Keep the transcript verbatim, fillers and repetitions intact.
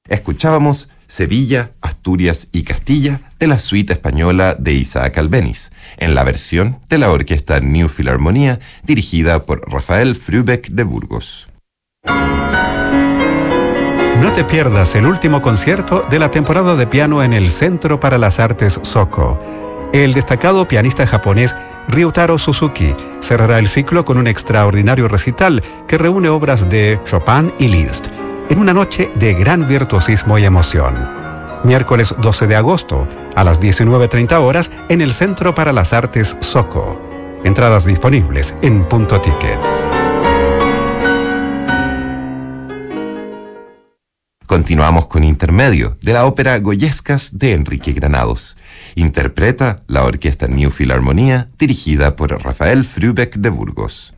Escuchábamos Sevilla, Asturias y Castilla de la suite española de Isaac Albéniz, en la versión de la orquesta New Philharmonia dirigida por Rafael Frübeck de Burgos. No te pierdas el último concierto de la temporada de piano en el Centro para las Artes Soko. El destacado pianista japonés Ryutaro Suzuki cerrará el ciclo con un extraordinario recital que reúne obras de Chopin y Liszt, en una noche de gran virtuosismo y emoción. Miércoles doce de agosto, a las diecinueve treinta horas, en el Centro para las Artes Soko. Entradas disponibles en Punto Ticket. Continuamos con Intermedio, de la ópera Goyescas de Enrique Granados. Interpreta la orquesta New Philharmonia, dirigida por Rafael Frübeck de Burgos.